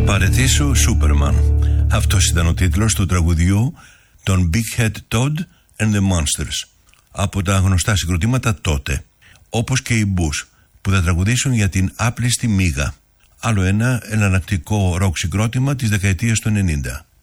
Παρετήσου Σούπερμαν. Αυτός ήταν ο τίτλος του τραγουδιού των Big Head Todd and the Monsters, από τα γνωστά συγκροτήματα τότε, όπως και οι Bush, που θα τραγουδήσουν για την άπλιστη μύγα. Άλλο ένα εναλλακτικό ροκ συγκρότημα της δεκαετίας του 90.